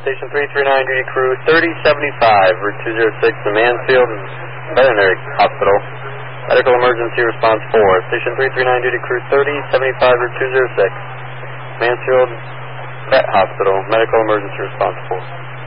Station 339, duty crew 3075, Route 206, the Mansfield Veterinary Hospital. Medical emergency response 4. Station 339, duty crew 3075, Route 206, Mansfield Vet Hospital. Medical emergency response 4.